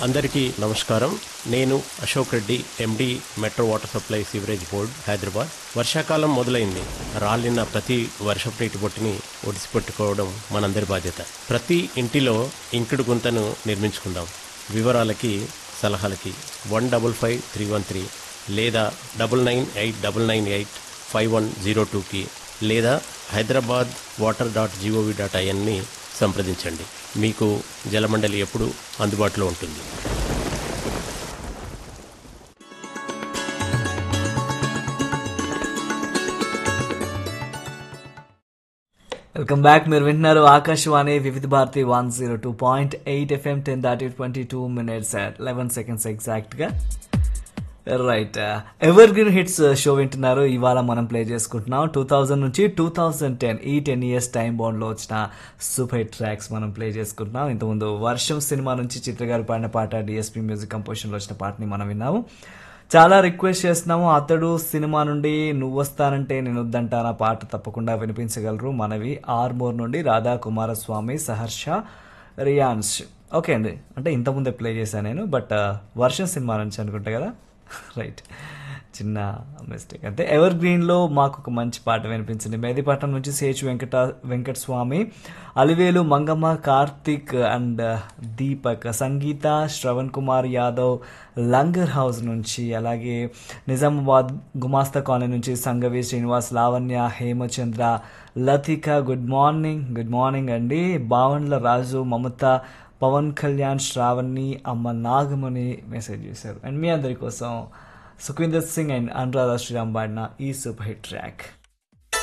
అందరికీ నమస్కారం. నేను అశోక్ రెడ్డి, ఎండి, metro water supply sewerage board, Hyderabad. వర్షాకాలం మొదలైంది. రాలిన ప్రతి వర్షపు నీటి బొట్టుని ఒడిసిపెట్టుకోవడం మనందరి బాధ్యత. ప్రతి ఇంటిలో ఇంకుడు గుంతను నిర్మించుకుందాం. వివరాలకి, సలహాలకి 155313 లేదా 9989985102కి లేదా hyderabadwater.gov.in సంప్రదించండి. మీకు జలమండలి ఎప్పుడు అందుబాటులో ఉంటుంది. Welcome back. మీరు వింటున్నారు ఆకాశవాణి వివిధ Bharati 102.8 FM 10:22 minutes at 11 seconds ఎగ్జాక్ట్గా. Right, ever green hits show వింటున్నారు. ఇవాళ మనం ప్లే చేసుకుంటున్నాం 2000 నుంచి 2010 ఈ 10 years టైం బౌండ్లో వచ్చిన సూపర్ హిట్ ట్రాక్స్ మనం ప్లే చేసుకుంటున్నాం. ఇంతకుముందు వర్షం సినిమా నుంచి చిత్ర గారు పాడిన పాట, డిఎస్పి మ్యూజిక్ కంపోజిషన్లో వచ్చిన పాటని మనం విన్నాము. చాలా రిక్వెస్ట్ చేస్తున్నాము. అతడు సినిమా నుండి నువ్వు వస్తానంటే నేను వద్దంటానా పాట తప్పకుండా వినిపించగలరు. మనవి ఆర్మూర్ నుండి రాధా కుమారస్వామి, సహర్ష, రియాన్స్. ఓకే అండి, అంటే ఇంతకుముందే ప్లే చేశాను నేను, బట్ వర్షం సినిమా నుంచి అనుకుంటా కదా. రైట్, చిన్న మిస్టేక్. అంటే ఎవర్ గ్రీన్లో మాకు ఒక మంచి పాట వినిపించింది. మేదిపట్నం నుంచి సేచ్ Venkataswamy, Alivelu Mangamma, Karthik and Deepak, Sangeetha, Shravan Kumar Yadav langar house నుంచి, అలాగే నిజామాబాద్ గుమాస్తా కాలనీ నుంచి సంగవి శ్రీనివాస్, లావణ్య, హేమచంద్ర, లతిక. గుడ్ మార్నింగ్ అండి. బావన్ల రాజు, మమత, పవన్ కళ్యాణ్, శ్రావణి, అమ్మ నాగమణి మెసేజ్ చేశారు. అండ్ మీ అందరి కోసం సుఖ్వీందర్ సింగ్ అండ్ అనురాధ శ్రీరామ్ పాడిన ఈ సూపర్ హిట్ ట్రాక్.